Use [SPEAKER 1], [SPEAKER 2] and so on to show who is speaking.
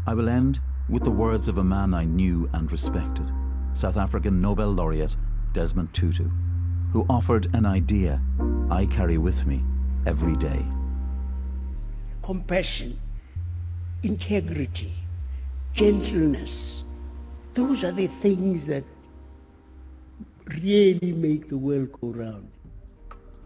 [SPEAKER 1] I will end with the words of a man I knew and respected, South African Nobel laureate Desmond Tutu, who offered an idea I carry with me every day.
[SPEAKER 2] Compassion, integrity, gentleness, those are the things that really make the world go round.